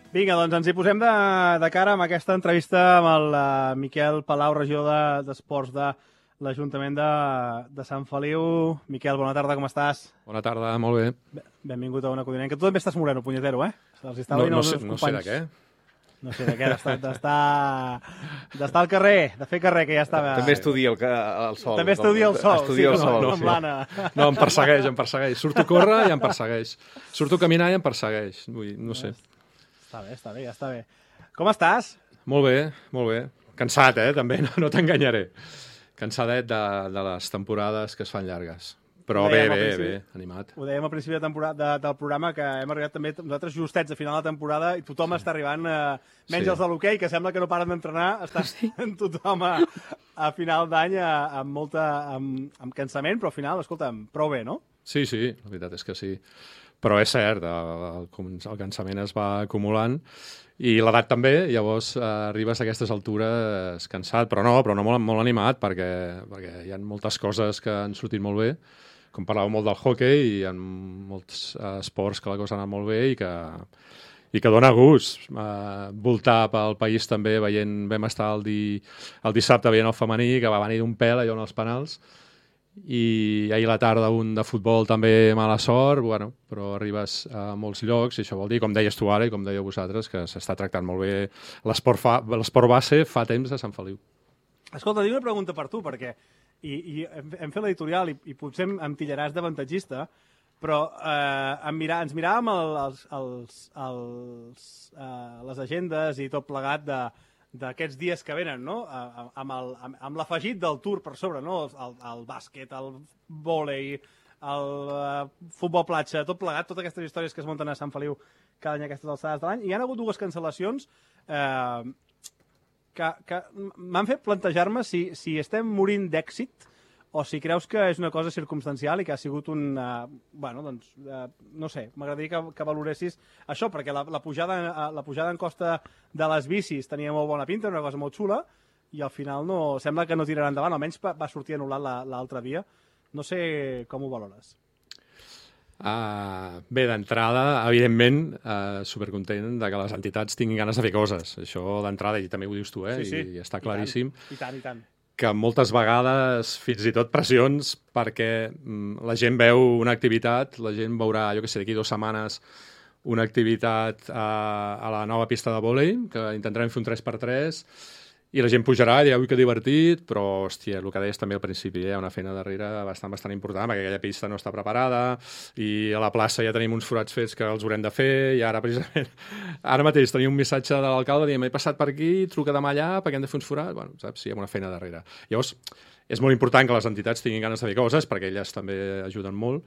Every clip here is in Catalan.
Vinga, doncs ens hi posem de cara amb aquesta entrevista amb el Miquel Palau, regidor d'Esports de l'Ajuntament de Sant Feliu. Miquel, bona tarda, com estàs? Bona tarda, molt bé. Benvingut a Ona Codinenca. Tu també estàs moreno, punyetero, eh? No sé de què. No sé de què, d'estar al carrer, de fer carrer, que ja estava... També estudia el sol. També estudia el sol, estudia el sol. Com l'Anna. No, em persegueix. Surto a córrer i em persegueix. Surto a caminar i em persegueix. No sé. Està bé, ja està bé. Com estàs? Molt bé. Cansat, també, no t'enganyaré. Cansadet de les temporades que es fan llargues. Però bé, animat. Ho dèiem al principi del programa, que hem arribat també nosaltres justets a final de temporada i tothom està arribant, menys els de l'hoquei, que sembla que no paren d'entrenar, està tothom a final d'any amb cansament, però al final, escolta'm, prou bé, no? Sí, la veritat és que sí. Però és cert, el cansament es va acumulant i l'edat també, llavors arribes a aquestes altures cansat, però no molt animat, perquè hi ha moltes coses que han sortit molt bé, com parlàvem molt del hoquei, i hi ha molts esports que la cosa ha anat molt bé i que dona gust voltar pel país també vam estar el dissabte veient el femení, que va venir d'un pèl allò en els penals, i ahir a la tarda un de futbol també mala sort, però arribes a molts llocs i això vol dir, com deies tu ara i com dèieu vosaltres, que s'està tractant molt bé l'esport base fa temps a Sant Feliu. Escolta, tinc una pregunta per tu, perquè hem fet l'editorial i potser em tillaràs d'avantatgista, però ens miràvem les agendes i tot plegat d'aquests dies que venen, no? Amb l'afegit del Tour per sobre, no? El bàsquet, el vòlei, el futbol platja, tot plegat, totes aquestes històries que es munten a Sant Feliu cada any a aquestes alçades de l'any. Hi ha hagut dues cancel·lacions que m'han fet plantejar-me si estem morint d'èxit o si creus que és una cosa circumstancial i que ha sigut no sé, m'agradaria que valoressis això, perquè la pujada en costa de les bicis tenia molt bona pinta, una cosa molt xula, i al final sembla que no tirarà endavant, almenys va sortir anul·lat l'altre dia. No sé com ho valores. Bé, d'entrada, evidentment, supercontent que les entitats tinguin ganes de fer coses. Això d'entrada, i també ho dius tu, sí. I està claríssim. I tant. Que moltes vegades, fins i tot pressions, perquè la gent veu una activitat, la gent veurà, jo què sé, d'aquí 2 setmanes una activitat a la nova pista de vòlei, que intentarem fer un 3x3, i la gent pujarà i dirà, ui, que divertit, però, hòstia, el que deies també al principi, hi ha una feina darrere bastant important, perquè aquella pista no està preparada, i a la plaça ja tenim uns forats fets que els haurem de fer, i ara, precisament, ara mateix tenia un missatge de l'alcalde dient, he passat per aquí, truca demà allà, perquè hem de fer uns forats, bueno, saps? Sí, hi ha una feina darrere. Llavors, és molt important que les entitats tinguin ganes de fer coses, perquè elles també ajuden molt,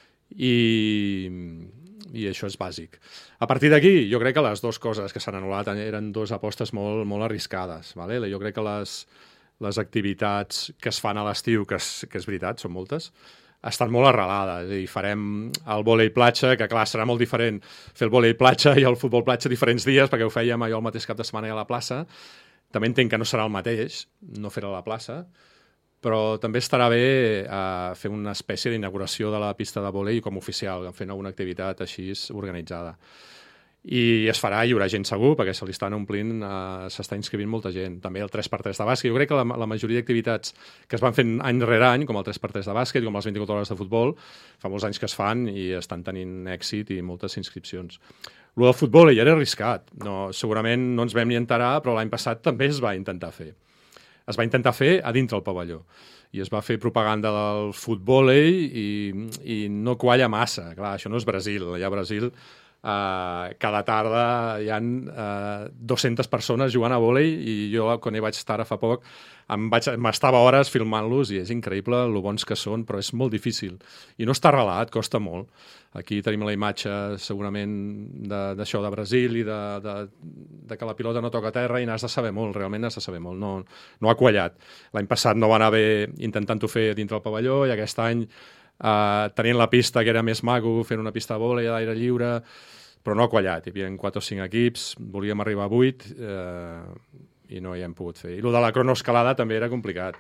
i això és bàsic. A partir d'aquí, jo crec que les dues coses que s'han anul·lat eren dues apostes molt arriscades. ¿vale? Jo crec que les activitats que es fan a l'estiu, que és veritat, són moltes, estan molt arrelades. És a dir, farem el vòlei platja, que clar, serà molt diferent fer el vòlei platja i el futbol platja diferents dies, perquè ho fèiem allò el mateix cap de setmana a la plaça. També entenc que no serà el mateix, no fer-ho a la plaça, però també estarà bé fer una espècie d'inauguració de la pista de vòlei com oficial, fent alguna activitat així organitzada. I es farà, hi haurà gent segur, perquè se li estan omplint, s'està inscrivint molta gent. També el 3x3 de bàsquet. Jo crec que la majoria d'activitats que es van fent any rere any, com el 3x3 de bàsquet, com les 24 hores de futbol, fa molts anys que es fan i estan tenint èxit i moltes inscripcions. El del futbol ja era arriscat. Segurament no ens vam ni enterar, però l'any passat també es va intentar fer. Es va intentar fer a dintre el pavelló i es va fer propaganda del futbol i no qualla massa. Clar, això no és Brasil. Allà a Brasil cada tarda hi ha 200 persones jugant a vòlei i jo, quan hi vaig estar fa poc, m'estava hores filmant-los i és increïble el bons que són, però és molt difícil. I no està arrelat, costa molt. Aquí tenim la imatge, segurament, d'això de Brasil i de que la pilota no toca terra i n'has de saber molt, realment n'has de saber molt. No ha quallat. L'any passat no va anar bé intentant-ho fer dintre el pavelló i aquest any tenint la pista que era més maco, fent una pista de vòlei a l'aire lliure, però no ha quallat. Hi havia 4 o 5 equips, volíem arribar a 8 i no hi hem pogut fer. I el de la cronoescalada també era complicat.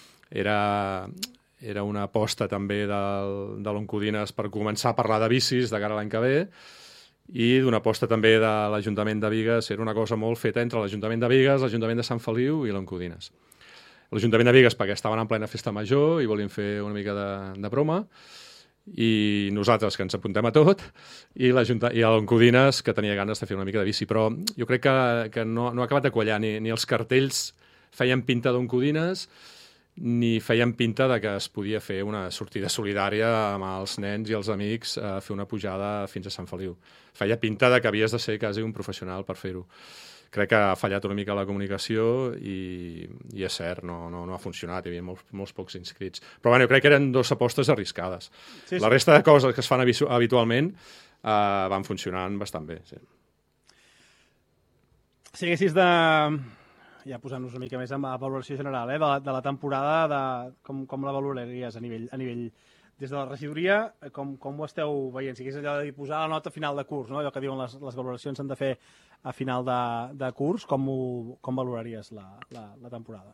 Era una aposta també de l'Oncodines per començar a parlar de bicis de cara a l'any que ve i d'una aposta també de l'Ajuntament de Bigues. Era una cosa molt feta entre l'Ajuntament de Bigues, l'Ajuntament de Sant Feliu i l'Oncodines. L'Ajuntament de Bigues perquè estaven en plena festa major i volien fer una mica de broma, i nosaltres que ens apuntem a tot, i l'Oncodines que tenia ganes de fer una mica de bici, però jo crec que no ha acabat de quallar, ni els cartells feien pinta d'Oncodines, ni feien pinta de que es podia fer una sortida solidària amb els nens i els amics a fer una pujada fins a Sant Feliu. Feia pinta de que havies de ser quasi un professional per fer-ho. Crec que ha fallat una mica la comunicació i és cert, no ha funcionat, hi havia molts pocs inscrits. Però bueno, jo crec que eren dues apostes arriscades. Sí. La resta de coses que es fan habitualment van funcionant bastant bé. Sí. Si haguessis de... ja posant-nos una mica més en la valoració general de la temporada, com la valoraries a nivell des de la regidoria, com ho esteu veient? Si hagués allò de posar la nota final de curs, no? Allò que diuen les valoracions s'han de fer a final de curs, com valoraries la temporada?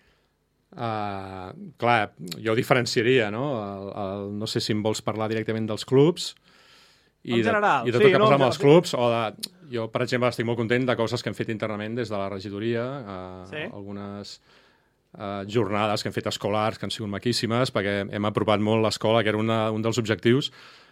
Clar, jo ho diferenciaria, no? No sé si em vols parlar directament dels clubs i de tot el que passa amb els clubs, o jo, per exemple, estic molt content de coses que hem fet internament des de la regidoria, algunes jornades que hem fet escolars que han sigut maquíssimes, perquè hem apropat molt l'escola, que era un dels objectius.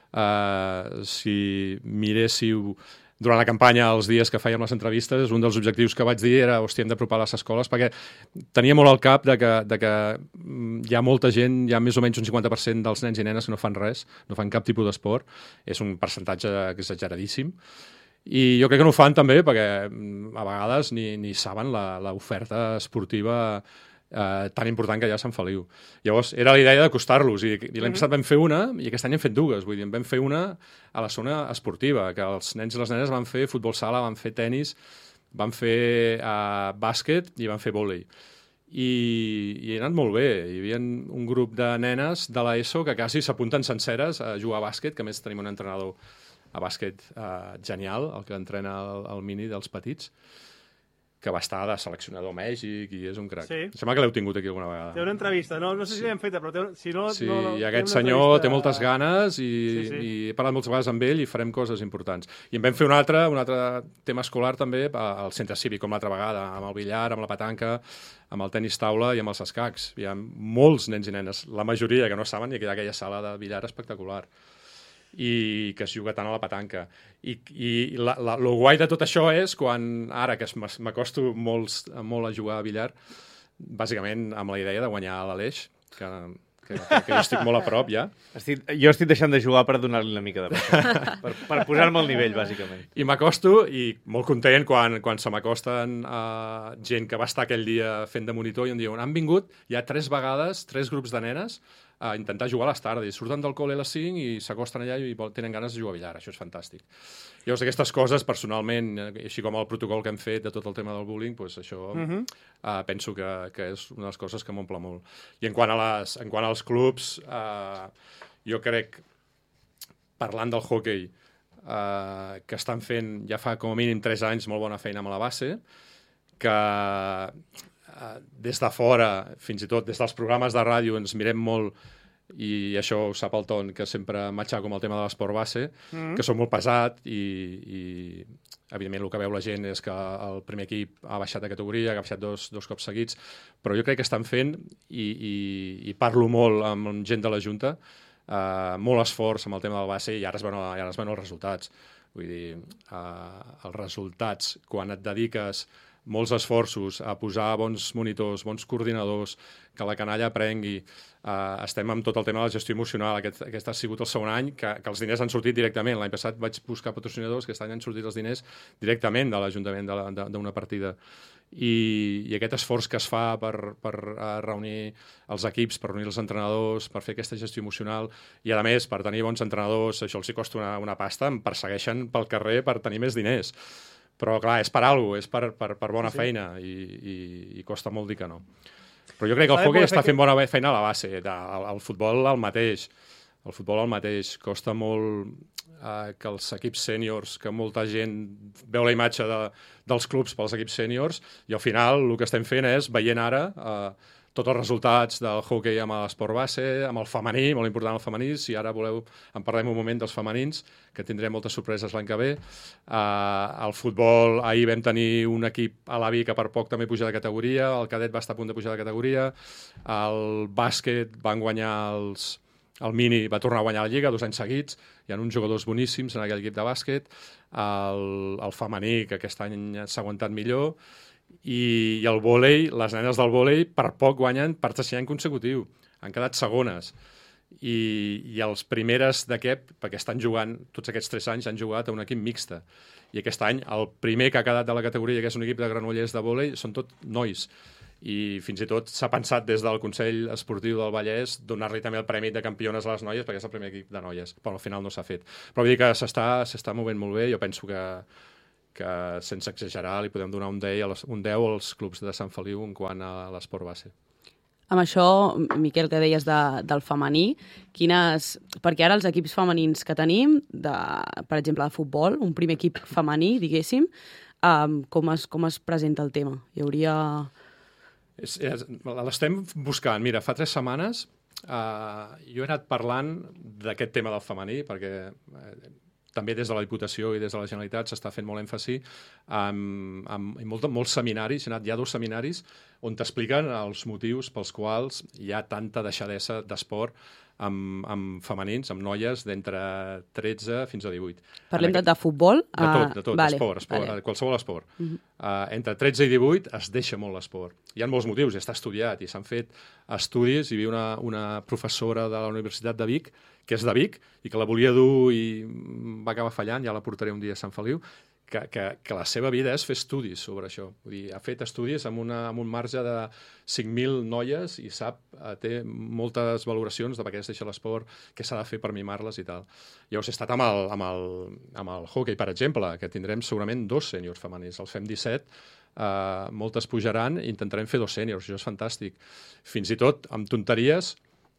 Si miréssiu durant la campanya, els dies que fèiem les entrevistes, un dels objectius que vaig dir era, hòstia, hem d'apropar les escoles, perquè tenia molt al cap de que hi ha molta gent, hi ha més o menys un 50% dels nens i nenes que no fan res, no fan cap tipus d'esport, és un percentatge exageradíssim, i jo crec que no ho fan també perquè a vegades ni saben l'oferta esportiva tan important que hi ha a Sant Feliu. Llavors, era la idea d'acostar-los, i l'any passat vam fer una, i aquest any hem fet dues. Vull dir, vam fer una a la zona esportiva, que els nens i les nenes van fer futbol sala, van fer tennis, van fer bàsquet i van fer vòlei. I ha anat molt bé. Hi havia un grup de nenes de l'ESO que quasi s'apunten senceres a jugar a bàsquet, que a més tenim un entrenador a bàsquet genial, el que entrena el mini dels petits, que va estar de seleccionador a Mèxic i és un crac. Sí. Sembla que l'heu tingut aquí alguna vegada. Té una entrevista, no sé si l'hem feta, però si no... Sí, i aquest senyor té moltes ganes i he parlat moltes vegades amb ell i farem coses importants. I en vam fer un altre tema escolar també al centre cívic, com l'altra vegada, amb el billar, amb la petanca, amb el tenis taula i amb els escacs. Hi ha molts nens i nenes, la majoria que no saben, i que hi ha aquella sala de billar espectacular, i que es juga tant a la petanca. I lo guai de tot això és quan, ara que m'acosto molt a jugar a billar, bàsicament amb la idea de guanyar a l'Aleix, que jo estic molt a prop ja. Jo estic deixant de jugar per donar-li una mica de per posar-me al nivell, bàsicament. I m'acosto i molt content quan se m'acosten gent que va estar aquell dia fent de monitor i em diuen, han vingut ja 3 vegades, 3 grups de nenes, a intentar jugar a les tardes. Surten del col·le a les 5 i s'acosten allà i tenen ganes de jugar a billar. Això és fantàstic. Llavors, aquestes coses, personalment, així com el protocol que hem fet de tot el tema del bullying, doncs això penso que és una de les coses que m'omple molt. I en quant als clubs, jo crec, parlant del hoquei, que estan fent ja fa com a mínim 3 anys molt bona feina amb la base, que des de fora, fins i tot des dels programes de ràdio, ens mirem molt, i això ho sap el Ton, que sempre m'atxaco amb el tema de l'esport base, que són molt pesat i evidentment el que veu la gent és que el primer equip ha baixat de categoria, que ha baixat dos cops seguits, però jo crec que estan fent, i parlo molt amb gent de la Junta, molt esforç amb el tema del base, i ara es veuen els resultats. Vull dir, els resultats, quan et dediques molts esforços a posar bons monitors, bons coordinadors, que la canalla aprengui. Estem amb tot el tema de la gestió emocional. Aquest ha sigut el segon any que els diners han sortit directament. L'any passat vaig buscar patrocinadors, aquest any han sortit els diners directament de l'Ajuntament d'una partida. I aquest esforç que es fa per reunir els equips, per reunir els entrenadors, per fer aquesta gestió emocional, i a més, per tenir bons entrenadors, això els hi costa una pasta, em persegueixen pel carrer per tenir més diners. Però, clar, és per alguna cosa, és per bona feina, i costa molt dir que no. Però jo crec que el hoquei està fent bona feina a la base. El futbol el mateix. El futbol el mateix. Costa molt que els equips sèniors, que molta gent veu la imatge dels clubs pels equips sèniors, i al final el que estem fent és, veient ara tots els resultats del hoquei amb l'esport base, amb el femení, molt important el femení, si ara voleu en parlem un moment dels femenins, que tindrem moltes sorpreses l'any que ve. El futbol, ahir vam tenir un equip a l'AVI que per poc també puja de categoria, el cadet va estar a punt de pujar de categoria, el bàsquet van guanyar el mini va tornar a guanyar la Lliga 2 anys seguits, hi ha uns jugadors boníssims en aquell equip de bàsquet, el femení, que aquest any s'ha aguantat millor, i el vòlei, les nenes del vòlei per poc guanyen per tercer any consecutiu, han quedat segones, i els primeres d'aquest, perquè estan jugant, tots aquests 3 anys han jugat a un equip mixte, i aquest any el primer que ha quedat de la categoria, que és un equip de Granollers de vòlei, són tot nois, i fins i tot s'ha pensat des del Consell Esportiu del Vallès donar-li també el premi de campiones a les noies perquè és el primer equip de noies, però al final no s'ha fet. Però vull dir que s'està movent molt bé, jo penso que sense exagerar li podem donar un 10 als clubs de Sant Feliu en quant a l'esport base. Amb això, Miquel, que deies del femení, perquè ara els equips femenins que tenim, per exemple, de futbol, un primer equip femení, diguéssim, com es presenta el tema? Hi hauria... L'estem buscant. Mira, fa 3 setmanes jo he anat parlant d'aquest tema del femení, perquè també des de la Diputació i des de la Generalitat s'està fent molt èmfasi amb molts seminaris, hi ha 2 seminaris on t'expliquen els motius pels quals hi ha tanta deixadesa d'esport amb femenins, amb noies d'entre 13 fins a 18. Parlem de futbol? De tot, esport, qualsevol esport. Entre 13 i 18 es deixa molt l'esport. Hi ha molts motius, està estudiat i s'han fet estudis. Hi havia una professora de la Universitat de Vic, que és de Vic, i que la volia dur i va acabar fallant, ja la portaré un dia a Sant Feliu, que la seva vida és fer estudis sobre això. Vull dir, ha fet estudis amb un marge de 5.000 noies i té moltes valoracions de per què es deixa l'esport, què s'ha de fer per mimar-les i tal. Llavors he estat amb el hoquei, per exemple, que tindrem segurament 2 sèniors femenins. Els fem 17, moltes pujaran i intentarem fer 2 sèniors. Això és fantàstic. Fins i tot amb tonteries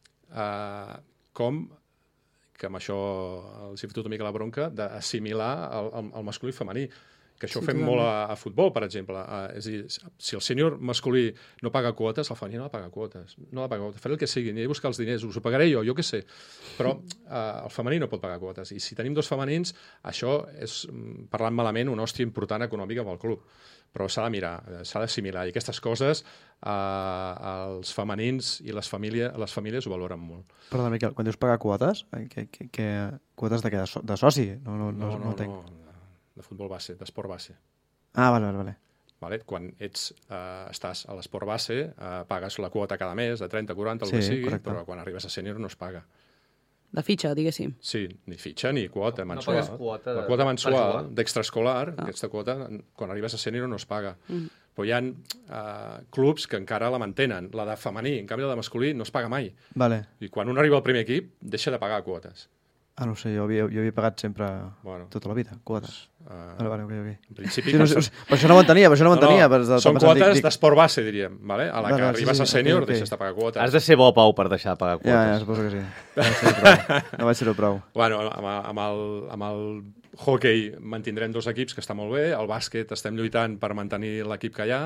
com que amb això els he fotut una mica la bronca, d'assimilar el masculí i femení, que això ho fem molt a futbol, per exemple. És a dir, si el sènior masculí no paga quotes, el femení no ha de pagar quotes. No ha de pagar quotes. Faré el que sigui, aniré a buscar els diners, us ho pagaré jo què sé. Però el femení no pot pagar quotes. I si tenim 2 femenins, això és, parlant malament, una hòstia important econòmica pel club. Però s'ha de mirar, s'ha d'assimilar. I aquestes coses els femenins i les famílies ho valoren molt. Perdó, Miquel, quan dius pagar quotes, quotes de què? De soci? No, de futbol base, d'esport base. Ah, vale. Vale? Quan estàs a l'esport base, pagues la quota cada mes, de 30, 40, el que sigui, correcte. Però quan arribes a sènior no es paga. De fitxa, diguéssim. Sí, ni fitxa ni quota mensual. No pagues quota la quota mensual d'extraescolar, aquesta quota, quan arribes a sènior no es paga. Però hi ha clubs que encara la mantenen. La de femení, en canvi la de masculí, no es paga mai. Vale. I quan un arriba al primer equip, deixa de pagar quotes. No sé, jo havia pagat sempre tota la vida, quotes. Vale, ok. En principi... Per això no ho entenia, Són quotes d'esport base, diríem. Vale? A la que arribes a sènior, deixes de pagar quotes. Has de ser bo, Pau, per deixar de pagar quotes. Ja, suposo que sí. No vaig ser-ho prou. Bueno, amb el hoquei mantindrem 2 equips, que està molt bé. El bàsquet estem lluitant per mantenir l'equip que hi ha.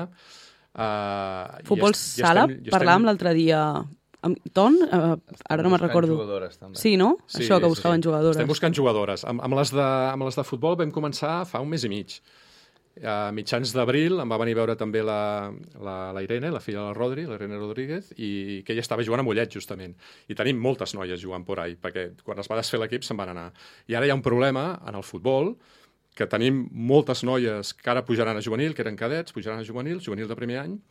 Futbol sala, parlàvem l'altre dia... Amb Ton, ara no me'n recordo. Jugadores, també. Sí, no? Sí, això, que buscaven jugadores. Estem buscant jugadores. Amb les de futbol vam començar fa un mes i mig. A mitjans d'abril em va venir a veure també la Irene, la filla de la Rodri, la Irene Rodríguez, i que ella estava jugant a Mollet, justament. I tenim moltes noies jugant por ahí, perquè quan es va desfer l'equip se'n van anar. I ara hi ha un problema en el futbol, que tenim moltes noies que ara pujaran a juvenil, que eren cadets, pujaran a juvenil de primer any,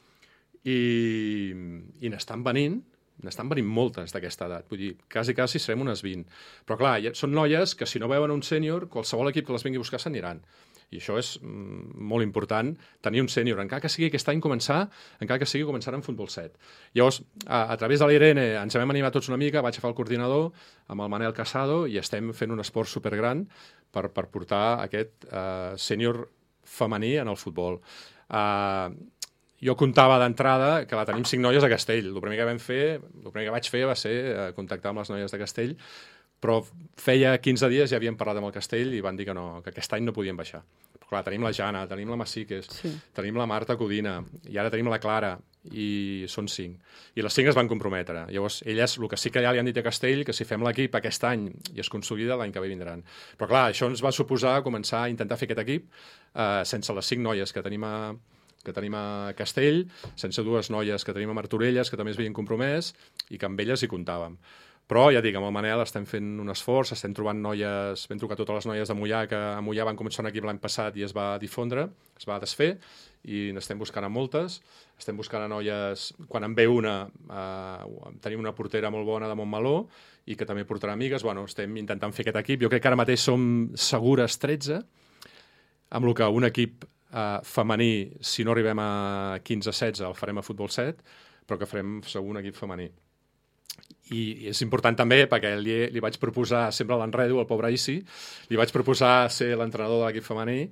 i n'estan venint moltes d'aquesta edat. Vull dir, quasi serem unes 20. Però clar, són noies que si no veuen un sènior, qualsevol equip que les vingui a buscar s'aniran. I això és molt important, tenir un sènior, encara que sigui aquest any començar en futbol 7. Llavors, a través de l'Irene ens hem animat tots una mica, vaig agafar el coordinador amb el Manel Casado i estem fent un esport supergran per portar aquest sènior femení en el futbol. Jo comptava d'entrada que la tenim 5 noies a Castell. El primer que vaig fer va ser contactar amb les noies de Castell, però feia 15 dies ja havíem parlat amb el Castell i van dir que aquest any no podien baixar. Però clar, tenim la Jana, tenim la Massiques, tenim la Marta Codina, i ara tenim la Clara, i són 5. I les 5 es van comprometre. Llavors, elles, el que sí que ja li han dit a Castell, que si fem l'equip aquest any i es consolida, l'any que ve vindran. Però clar, això ens va suposar començar a intentar fer aquest equip sense les 5 noies que tenim a Castell, sense 2 noies que tenim a Martorelles, que també es havien compromès, i que amb elles hi comptàvem. Però, ja dic, amb el Manel estem fent un esforç, estem trobant noies, vam trucar totes les noies de Mollà, que a Mollà van començar un equip l'any passat i es va difondre, es va desfer, i n'estem buscant a moltes. Estem buscant a noies, quan en ve una, tenim una portera molt bona de Montmeló, i que també portarà amigues. Bueno, estem intentant fer aquest equip. Jo crec que ara mateix som segures 13, amb el que un equip femení, si no arribem a 15-16, el farem a futbol 7, però que farem segur un equip femení. I és important també, perquè li vaig proposar, sempre l'enredo, el pobre Isi, li vaig proposar ser l'entrenador de l'equip femení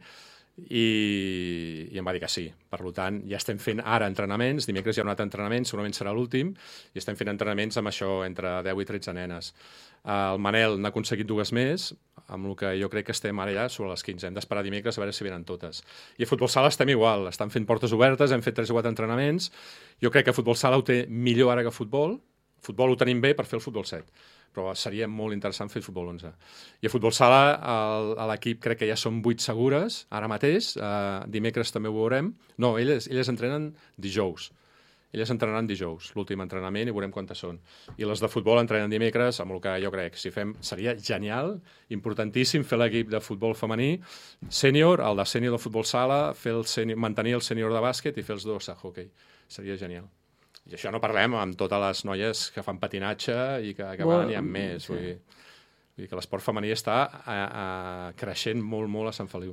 i em va dir que sí. Per tant, ja estem fent ara entrenaments, dimecres hi ha un altre entrenament, segurament serà l'últim, i estem fent entrenaments amb això, entre 10 i 13 nenes. El Manel n'ha aconseguit 2 més, amb el que jo crec que estem ara ja sobre les 15. Hem d'esperar dimecres a veure si venen totes. I a futbol sala estem igual, estan fent portes obertes, hem fet 3 o 4 entrenaments. Jo crec que futbol sala ho té millor ara que futbol. Futbol ho tenim bé per fer el futbol 7, però seria molt interessant fer el futbol 11. I a futbol sala, a l'equip crec que ja són 8 segures, ara mateix, dimecres també ho veurem. No, elles entrenen dijous. Elles entrenaran dijous, l'últim entrenament, i veurem quantes són. I les de futbol entrenen dimecres, amb el que jo crec, si fem, seria genial, importantíssim fer l'equip de futbol femení, sènior, el de sènior de futbol sala, mantenir el sènior de bàsquet i fer els 2 a hockey. Seria genial. I això no parlem amb totes les noies que fan patinatge i que van i amb més. Sí. Vull dir que l'esport femení està creixent molt, molt a Sant Feliu.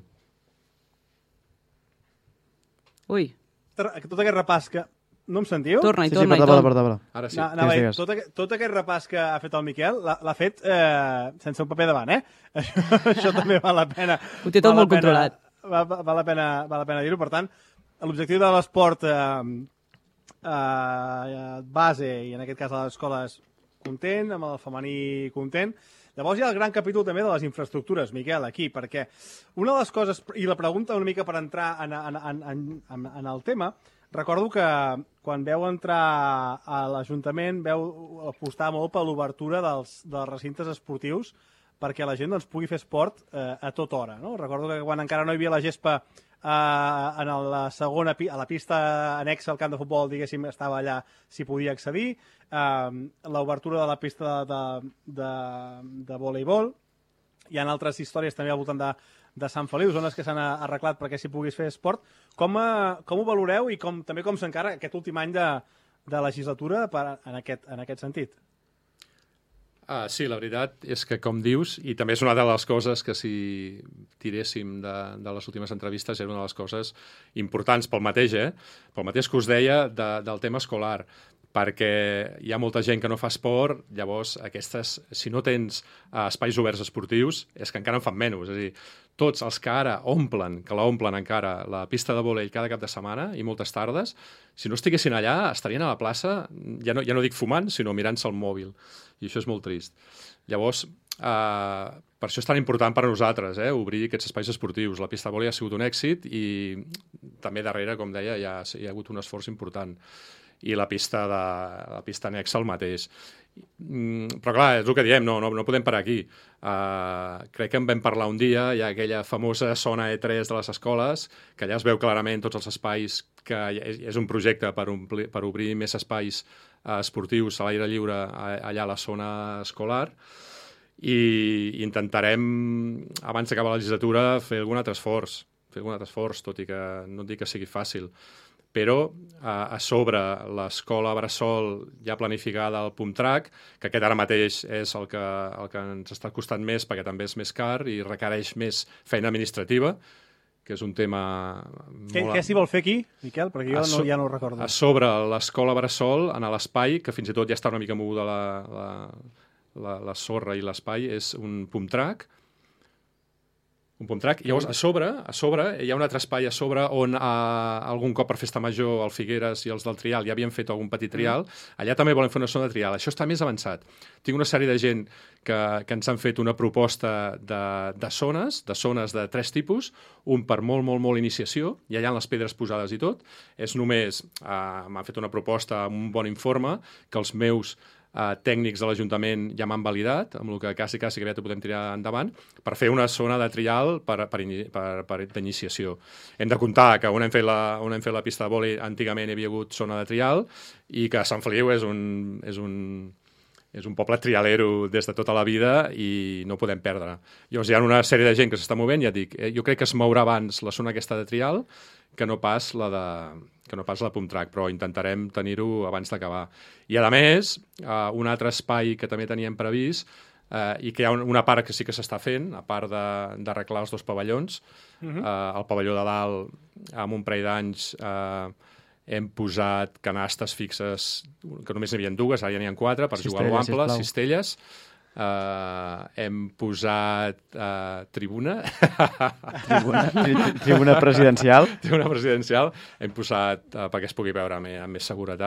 Ui. Tot aquest repàs que... No em sentiu? Torna. Parla. Ara sí. Tot aquest repàs que ha fet el Miquel l'ha fet sense un paper davant, Això també val la pena. Ho té tot molt controlat. Val la pena dir-ho. Per tant, l'objectiu de l'esport base, i en aquest cas a les escoles content, amb el femení content. Llavors hi ha el gran capítol també de les infraestructures, Miquel, aquí, perquè una de les coses, i la pregunta una mica per entrar en el tema, recordo que quan veu entrar a l'Ajuntament veu apostar molt per l'obertura dels recintes esportius perquè la gent pugui fer esport a tota hora. No? Recordo que quan encara no hi havia la gespa a la pista anexa al camp de futbol, diguéssim, estava allà, s'hi podia accedir, l'obertura de la pista de voleibol. Hi ha altres històries també al voltant de Sant Feliu, zones que s'han arreglat perquè s'hi puguis fer esport. Com ho valoreu i també com s'encara aquest últim any de legislatura en aquest sentit? Sí, la veritat és que, com dius, i també és una de les coses que si tiréssim de les últimes entrevistes era una de les coses importants pel mateix que us deia del tema escolar, perquè hi ha molta gent que no fa esport, llavors si no tens espais oberts esportius, és que encara en fan menys. És a dir, tots els que ara omplen encara la pista de vòlei cada cap de setmana i moltes tardes, si no estiguessin allà, estarien a la plaça, ja no dic fumant, sinó mirant-se el mòbil. I això és molt trist. Llavors, per això és tan important per a nosaltres, obrir aquests espais esportius. La pista de vòlei ha sigut un èxit i també darrere, com deia, hi ha hagut un esforç important. I la pista anexa el mateix. Però clar, és el que diem, no podem parar aquí. Crec que en vam parlar un dia, hi ha aquella famosa zona E3 de les escoles, que allà es veu clarament tots els espais, que és un projecte per obrir més espais esportius a l'aire lliure allà a la zona escolar, i intentarem, abans d'acabar la legislatura, fer algun altre esforç, tot i que no et dic que sigui fàcil. Però a sobre l'escola Bressol ja planificada al Pump Track, que aquest ara mateix és el que ens està costant més perquè també és més car i requereix més feina administrativa, que és un tema... Què s'hi vol fer aquí, Miquel? Perquè jo ja no ho recordo. A sobre l'escola Bressol, en l'espai, que fins i tot ja està una mica moguda la sorra i l'espai, és un Pump Track, Un pump track. Llavors, a sobre, hi ha un altre espai a sobre on algun cop per Festa Major el Figueres i els del Trial ja havien fet algun petit trial. Allà també volen fer una zona de trial. Això està més avançat. Tinc una sèrie de gent que ens han fet una proposta de zones de 3 tipus, un per molt iniciació, i allà en les pedres posades i tot. És només, m'han fet una proposta amb un bon informe, que els meus tècnics de l'Ajuntament ja m'han validat, amb el que quasi que aviat ho podem tirar endavant, per fer una zona de trial d'iniciació. Hem de comptar que on hem fet la pista de vòlei, antigament hi havia hagut zona de trial, i que Sant Feliu és un poble trialero des de tota la vida i no ho podem perdre. Llavors hi ha una sèrie de gent que s'està movent, ja et dic, jo crec que es mourà abans la zona aquesta de trial que no pas la pump track, però intentarem tenir-ho abans d'acabar. I, a més, un altre espai que també teníem previst, i que hi ha una part que sí que s'està fent, a part d'arreglar els 2 pavellons. El pavelló de dalt, amb un parell d'anys, hem posat canastes fixes, que només n'hi havia 2, ara ja n'hi ha 4, per jugar a l'ample, cistelles. Hem posat tribuna tribuna presidencial hem posat perquè es pugui veure amb més seguretat.